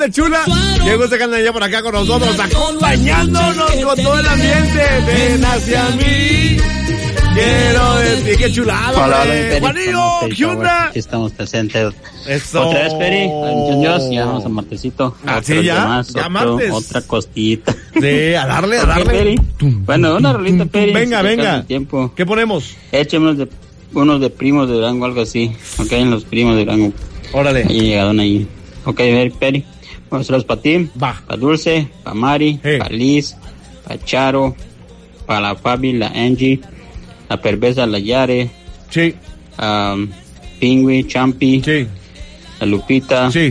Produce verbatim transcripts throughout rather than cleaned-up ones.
tardes, chula. Qué gusto que andan ya por acá con nosotros, acompañándonos con todo el ambiente. Ven hacia mí. Quiero decir, qué chulado. Hola, hola, Juanillo, ¿qué onda? Aquí estamos presentes. Eso. Otra vez, Peri. Dios, ya vamos a martesito. Ah, sí, ya. Más, ya otro, martes. Otra costita. Sí, a darle, a Okay, darle. Peri. Bueno, una rolita, Peri. Venga, si venga. Tiempo. ¿Qué ponemos? Échame unos de, unos de primos de Durango, algo así. Ok, en los primos de Durango. Órale. Ahí llegaron ahí. Ok, a ver, Peri. Vamos a hacerlos para ti. Va. Para Dulce, para Mari, Hey. para Liz, para Charo, para la Fabi, la Angie, la Perveza, la Yare, Sí, um, Pingüi, Champi, sí, la Lupita, sí,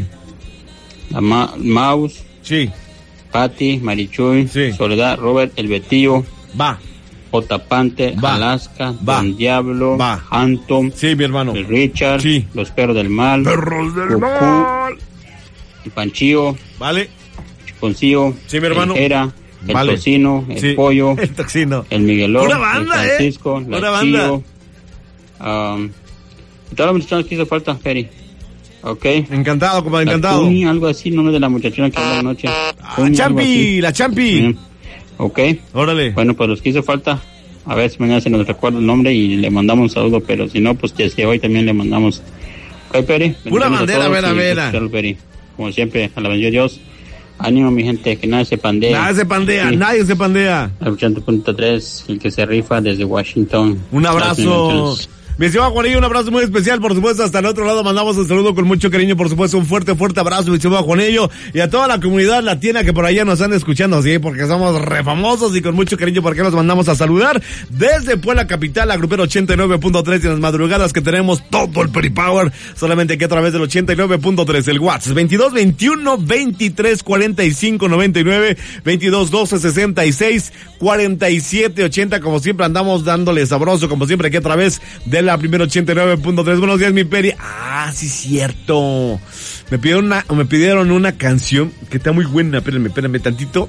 la Ma- Maus, sí. Patti, Marichuy, Sí. Soledad, Robert, El Betillo, Va, J. Panther, Va. Alaska, Va. Don Diablo, Va. Anton, sí, mi hermano. el Richard, Sí. Los Perros del Mal, Perros del Goku, mal. el Panchillo, Vale. Chiponcillo, Sí, mi hermano. el Jera, el Vale. Tocino, el Sí. Pollo, El toxino. el Miguelón, Pura banda, el eh. Francisco, la Pura Chío, banda. um, y todas las muchachonas que hizo falta, Peri. Ok. Encantado, compadre, La encantado. Cuni, algo así, nombre de la muchachona que habló anoche. Ah, Cuni, algo Champi, así. la Champi. Mm. Ok. Órale. Bueno, pues los que hizo falta, a ver si mañana se nos recuerda el nombre y le mandamos un saludo, pero si no, pues desde hoy también le mandamos. Ok, Peri. Pura bendiciones a bandera, todos vera, y vera. especial, Peri. Como siempre, a la bendición de Dios. Ánimo, mi gente, que nadie se pandea. Nadie se pandea, Sí. nadie se pandea. Al ochenta punto tres, el que se rifa desde Washington. Un Las abrazo. bendiciones. Mi estimado Juanillo, un abrazo muy especial, por supuesto, hasta el otro lado mandamos un saludo con mucho cariño, por supuesto, un fuerte, fuerte abrazo, mi estimado Juanillo, y a toda la comunidad latina que por allá nos están escuchando, sí, porque somos re famosos y con mucho cariño, porque los mandamos a saludar desde Puebla Capital, la grupera ochenta y nueve punto tres, y en las madrugadas que tenemos todo el Peripower, solamente que a través del ochenta y nueve punto tres, el WhatsApp, veintidós veintiuno veintitrés cuarenta y cinco noventa y nueve, veintidós doce sesenta y seis cuarenta y siete ochenta, como siempre andamos dándole sabroso, como siempre aquí a través de la primera ochenta y nueve punto tres. Buenos días, mi Peri. Ah, sí, cierto. Me pidieron una, me pidieron una canción que está muy buena. Espérenme, espérenme tantito.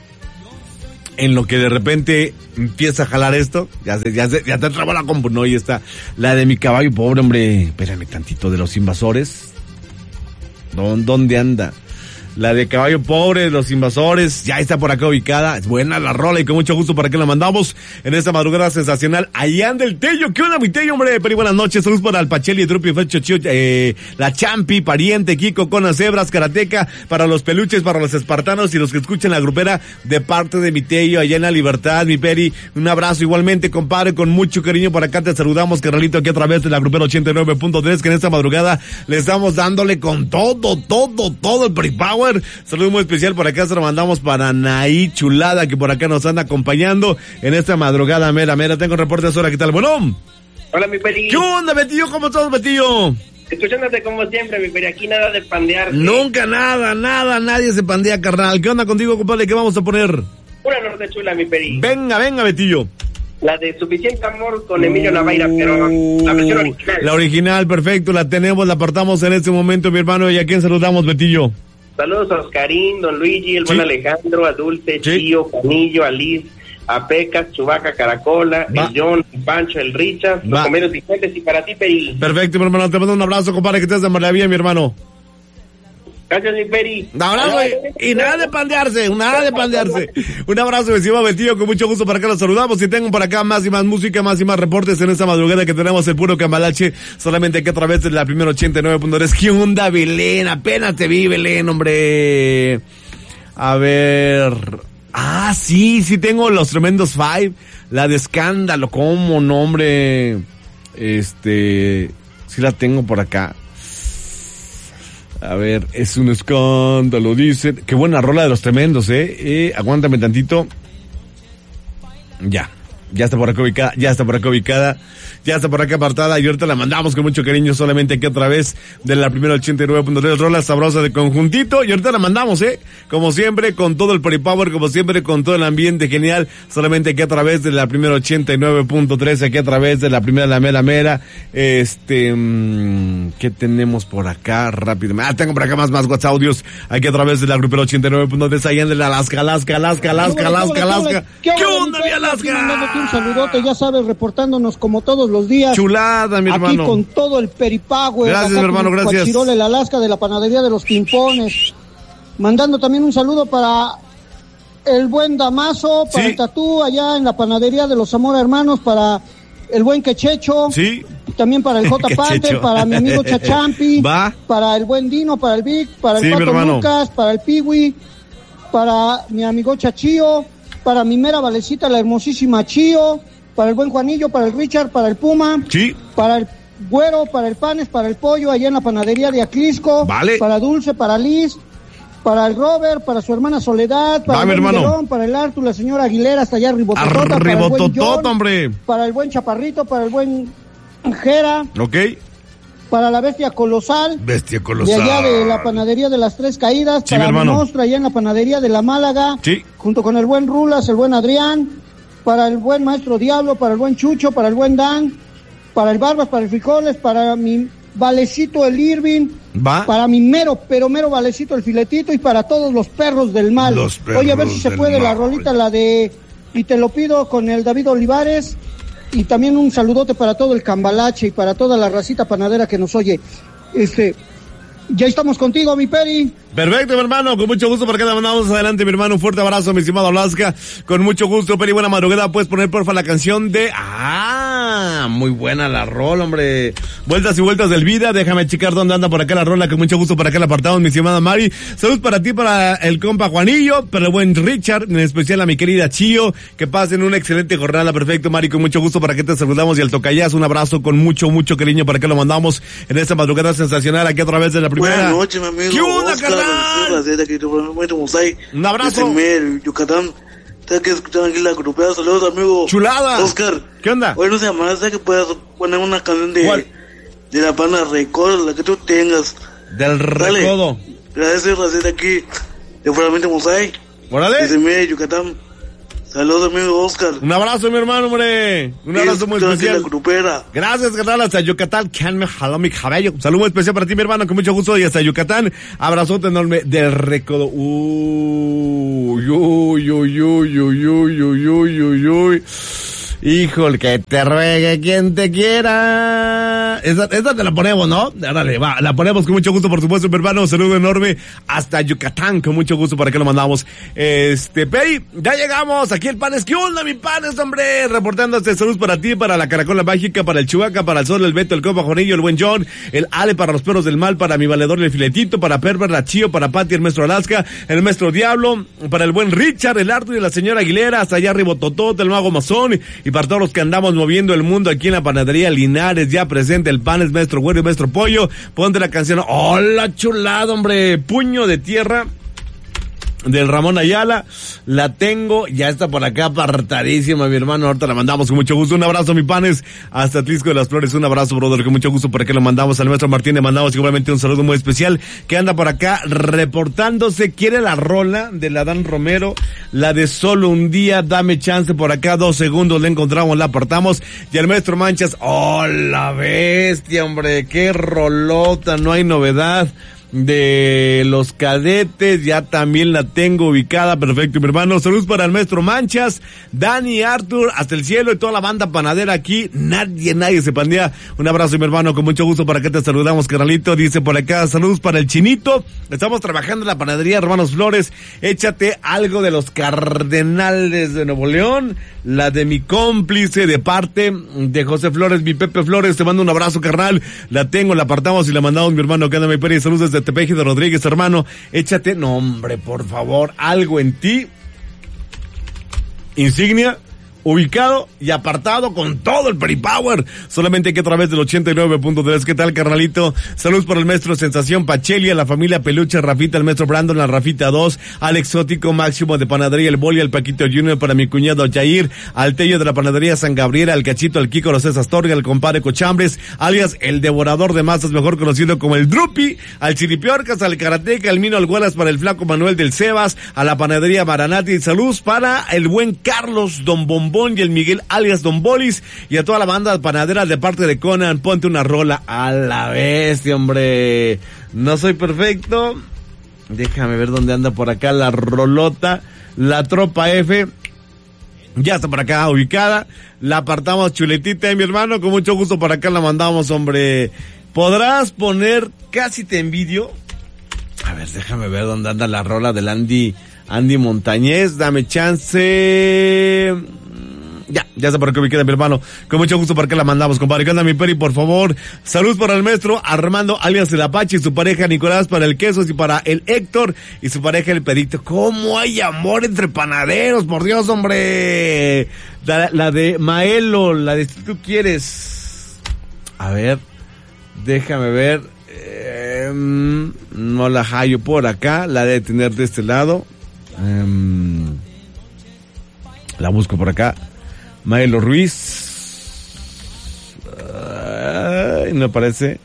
En lo que de repente empieza a jalar esto, ya se, ya se, ya te traba la compu, no, y está la de mi caballo pobre, hombre. Espérame tantito, de los invasores. ¿Dó- ¿Dónde anda? La de Caballo Pobre, Los Invasores, ya está por acá ubicada. Es buena la rola y con mucho gusto para que la mandamos en esta madrugada sensacional. Allá anda el Tello. ¿Qué onda, mi Tello, hombre? Pero buenas noches. Saludos para el Pacheli, Drupi, Fecho, Chio, eh, la Champi, Pariente, Kiko, Conas, Cebras, Karateca, para los peluches, para los espartanos y los que escuchen la grupera de parte de mi Tello, allá en La Libertad, mi Peri. Un abrazo igualmente, compadre, con mucho cariño por acá te saludamos, carnalito, aquí a través de la grupera ochenta y nueve punto tres, que en esta madrugada le estamos dándole con todo, todo, todo el Peripower. Saludo muy especial por acá, se lo mandamos para Anaí Chulada, que por acá nos anda acompañando en esta madrugada mera, mera. Tengo reportes ahora, ¿qué tal? Bueno. Hola, mi Peri. ¿Qué onda, Betillo? ¿Cómo estás, Betillo? Escuchándote como siempre, mi Peri. Aquí nada de pandear. Nunca, nada, nada, nadie se pandea, carnal. ¿Qué onda contigo, compadre? ¿Qué vamos a poner? Una norte chula, mi Peri. Venga, venga, Betillo. La de Suficiente Amor con Emilio Navaira, pero la versión original. La original, perfecto, la tenemos, la apartamos en este momento, mi hermano. ¿Y a quién saludamos, Betillo? Saludos a Oscarín, Don Luigi, el Sí. buen Alejandro, a Dulce, Sí. Chío, Canillo, a Liz, a Pecas, Chubaca, Caracola, Va. el John, el Pancho, el Richard, Va. los comeros vigentes y para ti, Peri. Perfecto, mi hermano. Te mando un abrazo, compadre, que te de maravilla, mi hermano. Gracias, mi Peri. Un abrazo y, y nada de pandearse, nada de pandearse. Un abrazo, mi estimado Betillo, con mucho gusto para acá los saludamos. Y tengo por acá más y más música, más y más reportes en esta madrugada que tenemos el puro cambalache, solamente aquí a través de la primera ochenta y nueve punto tres. ¿Qué onda, Belén? Apenas te vi, Belén, hombre. A ver. Ah, sí, sí tengo los tremendos five. La de escándalo, ¿cómo no, hombre? Este, sí la tengo por acá. A ver, es un escándalo, dice. Qué buena rola de los tremendos, eh. eh aguántame tantito. Ya. Ya está por acá ubicada, ya está por acá ubicada, ya está por acá apartada y ahorita la mandamos con mucho cariño solamente aquí a través de la primera ochenta y nueve punto tres, rola sabrosa de conjuntito, y ahorita la mandamos, eh, como siempre, con todo el Peripower, como siempre, con todo el ambiente genial, solamente aquí a través de la primera ochenta y nueve punto tres, aquí a través de la primera La Mera Mera. Este, mmm, ¿qué tenemos por acá? Rápidamente, ah, tengo por acá más, más WhatsApp audios, aquí a través de la grupera ochenta y nueve punto tres, allá en la Alaska, Alaska, Alaska, Alaska, Alaska, Alaska. ¿Qué onda, mi Alaska? Un saludote, ya sabes, reportándonos como todos los días. Chulada, mi hermano. Aquí con todo el Peripower. Gracias, mi hermano, gracias. Chirol, el Alaska de la panadería de los Pimpones. Mandando también un saludo para el buen Damaso, para sí. el Tatú, allá en la panadería de los Zamora Hermanos, para el buen Quechecho. Sí. También para el J. Panther, para mi amigo Chachampi, Va. para el buen Dino, para el Vic, para el Sí, Pato Lucas, para el Piwi, para mi amigo Chachío, para mi mera Valecita, la hermosísima Chío, para el buen Juanillo, para el Richard, para el Puma, sí. para el Güero, para el Panes, para el Pollo, allá en la panadería de Aclisco, vale. para Dulce, para Liz, para el Robert, para su hermana Soledad, para Va, el buen hermano. Miguelón, para el Artur, la señora Aguilera, hasta allá Ribototota, para el buen John, hombre. para el buen Chaparrito, para el buen Jera, Ok. para la bestia colosal, Bestia colosal. de allá de la panadería de las Tres Caídas, Sí, para mi mi hermano. Mostra, allá en la panadería de la Málaga, Sí. junto con el buen Rulas, el buen Adrián, para el buen Maestro Diablo, para el buen Chucho, para el buen Dan, para el Barbas, para el Frijoles, para mi Valecito el Irving, Va. para mi mero, pero mero Valecito el Filetito y para todos los perros del mal. Los perros Oye, a ver si se del puede la mal. rolita, la de Y te lo pido con el David Olivares. Y también un saludote para todo el Cambalache y para toda la racita panadera que nos oye. Este, ya estamos contigo, mi Peri. Perfecto, mi hermano, con mucho gusto, para que mandamos adelante, mi hermano, un fuerte abrazo, mi estimado Alaska, con mucho gusto, Peri, buena madrugada, puedes poner porfa la canción de, ah, muy buena la rola, hombre, vueltas y vueltas del vida, déjame checar dónde anda por acá la rola, con mucho gusto para acá la apartamos, mi estimada Mari, saludos para ti, para el compa Juanillo, para el buen Richard, en especial a mi querida Chío, que pasen una excelente jornada, perfecto, Mari, con mucho gusto para que te saludamos, y al tocayazo, un abrazo con mucho, mucho cariño para que lo mandamos en esta madrugada sensacional, aquí a través de la primera. Buenas noches, mi amigo. ¿Qué onda, Oscar, carnal? Un abrazo. Desde Yucatán. Está que escuchando aquí la grupeada. Saludos, amigo. Chulada. Oscar. ¿Qué onda? Hoy no se llama, ¿sabes que puedes poner una canción de, ¿Cuál? de la pana Recodo, la que tú tengas? Del Dale. Recodo. Gracias, Raceta aquí. De Puramente Mosaic. Órale. Desde Mérida, Yucatán. Saludos, amigo Oscar. Un abrazo, mi hermano, hombre. Un abrazo muy Escuchando aquí especial. la grupera. Gracias, carnal, hasta Yucatán. Que me jaló mi cabello. Un saludo muy especial para ti, mi hermano, con mucho gusto. Y hasta Yucatán. Abrazote enorme del Recodo. Uy, uy, uy, uy, uy, uy, uy, uy, uy, uy. Híjole, que te ruegue quien te quiera. Esa, esa te la ponemos, ¿no? Dale, va, la ponemos con mucho gusto, por supuesto, mi hermano. Un saludo enorme hasta Yucatán, con mucho gusto, para que lo mandamos. Este, Peri, ya llegamos. Aquí el Panes. ¿Qué onda, mi Panes, hombre? Reportando este saludos para ti, para la Caracola Mágica, para el Chubaca, para el Sol, el Beto, el Copa Juanillo, el buen John, el Ale, para los perros del mal, para mi valedor, el Filetito, para Perver, la Chío, para Pati, el maestro Alaska, el maestro Diablo, para el buen Richard, el Arthur y la señora Aguilera, hasta allá arriba Totote, el mago Mazón, y para todos los que andamos moviendo el mundo aquí en la panadería Linares, ya presente el Panes, maestro Güero y maestro Pollo. Ponte la canción, hola chulada, hombre, Puño de Tierra, del Ramón Ayala, la tengo, ya está por acá apartadísima, mi hermano, ahorita la mandamos con mucho gusto. Un abrazo, mi Panes, hasta Atlisco de las Flores, un abrazo, brother, con mucho gusto, por acá lo mandamos. Al maestro Martín le mandamos igualmente un saludo muy especial, que anda por acá reportándose, quiere la rola de la Dan Romero, la de Solo un Día, dame chance, por acá, dos segundos, la encontramos, la apartamos. Y al maestro Manchas, oh, la bestia, hombre, qué rolota, no hay novedad. De los Cadetes, ya también la tengo ubicada, perfecto, mi hermano. Saludos para el maestro Manchas, Dani, Arthur, hasta el cielo y toda la banda panadera aquí. Nadie, nadie se pandea. Un abrazo, mi hermano, con mucho gusto, para que te saludamos, carnalito. Dice por acá, saludos para el Chinito. Estamos trabajando en la panadería Hermanos Flores. Échate algo de los Cardenales de Nuevo León, la de mi cómplice, de parte de José Flores, mi Pepe Flores. Te mando un abrazo, carnal. La tengo, la apartamos y la mandamos, mi hermano, que anda mi peri. Saludos desde Tepeji de Rodríguez, hermano. Échate, no hombre, por favor, algo en ti. Insignia, ubicado y apartado con todo el Peripower. Solamente aquí a través del ochenta y nueve punto tres. ¿Qué tal, carnalito? Saludos para el maestro Sensación Pacheli, a la familia Peluche, Rafita, el maestro Brandon, la Rafita dos, al exótico Máximo de Panadería El Boli, al Paquito Junior, para mi cuñado Jair, al Tello de la Panadería San Gabriel, al Cachito, al Kiko, los César Astorga, al compadre Cochambres, alias el devorador de masas, mejor conocido como el Drupi, al Chiripiorcas, al Karateca, al Mino Alguelas, para el flaco Manuel del Sebas, a la Panadería Maranati. Saludos para el buen Carlos Don Bombón y el Miguel alias Don Bolis, y a toda la banda panadera de parte de Conan. Ponte una rola a la bestia, hombre. No soy perfecto. Déjame ver dónde anda por acá la rolota. La Tropa F. Ya está por acá ubicada. La apartamos chuletita, eh, mi hermano. Con mucho gusto por acá la mandamos, hombre. ¿Podrás poner Casi te envidio? A ver. ver, déjame ver dónde anda la rola del Andy, Andy Montañez, dame chance. Ya, ya sé por qué me queda mi hermano. Con mucho gusto para que la mandamos, compadre. ¿Qué onda, mi Peri? Por favor, salud para el maestro Armando alias el Apache y su pareja Nicolás, para el Quesos y para el Héctor y su pareja el Pedito. ¿Cómo hay amor entre panaderos? Por Dios, hombre. La, la de Maelo, la de si tú quieres. A ver, déjame ver. Eh, no la hallo por acá. La de tener de este lado. Eh, la busco por acá. Maelo Ruiz. Ay, no parece.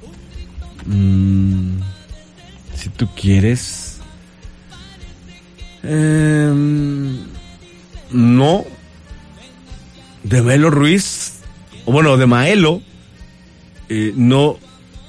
Mm, si tú quieres. Eh, no. De Maelo Ruiz. O bueno, de Maelo. Eh, no.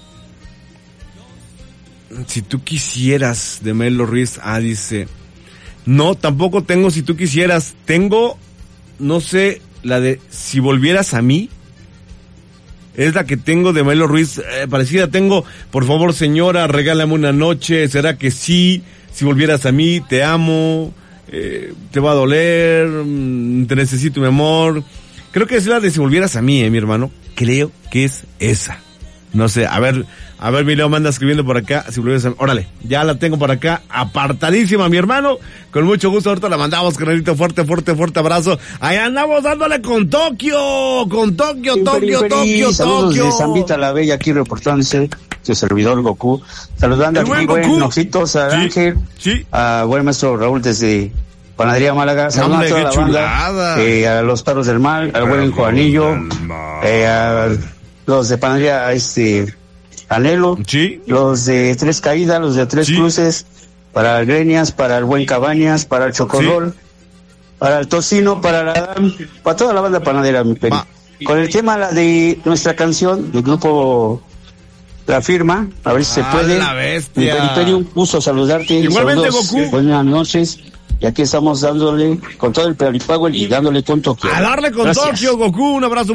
Si tú quisieras, de Maelo Ruiz. Ah, dice. No, tampoco tengo si tú quisieras. Tengo, no sé. La de Si volvieras a mí es la que tengo de Maelo Ruiz, eh, parecida. Tengo, por favor señora, regálame una noche, será que sí, si volvieras a mí, te amo, eh, te va a doler, te necesito mi amor. Creo que es la de Si volvieras a mí, eh, mi hermano, creo que es esa. No sé, a ver, a ver, mi Leo me anda escribiendo por acá, si volvieras a mí. Órale, ya la tengo por acá, apartadísima, mi hermano. Con mucho gusto, ahorita la mandamos, carnalito, fuerte, fuerte, fuerte abrazo. Ahí andamos dándole con Tokio, con Tokio, Sí, Tokio, Peri, Peri, Tokio, saludos Tokio. de Zambita la Bella, aquí reportándose, su servidor Goku. Saludando El aquí, buen buen Goku. Ojitos, a Sí, Ángel, sí. a buen maestro Raúl desde Panadería Málaga. Saludando Hombre, a toda la qué banda, chulada. eh, a los Perros del Mal, al buen Juanillo, eh, a los de Panadería, este, Anhelo, Sí. los de Tres Caídas, los de Tres Sí. Cruces, para el Greñas, para el buen Cabañas, para el Chocorrol, para el Tocino, para la para toda la banda panadera, mi Peri. Va. Con el tema la de nuestra canción del grupo La Firma, a ver si se Ah, puede. la bestia. Mi Peri, Peri, un gusto saludarte. Igualmente, Saludos, Goku. buenas noches. Y aquí estamos dándole con todo el Peripower y dándole con Tokio. A darle con Gracias. Tokio, Goku, un abrazo.